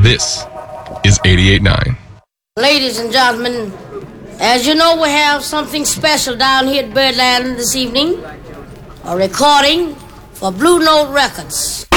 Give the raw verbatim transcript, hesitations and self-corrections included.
This is eighty-eight point nine. Ladies and gentlemen, as you know, we have something special down here at Birdland this evening. A recording for Blue Note Records.